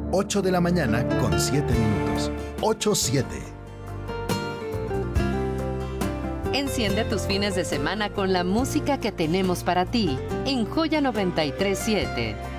8 de la mañana con 7 minutos. 8-7. Enciende tus fines de semana con la música que tenemos para ti en Joya 93.7.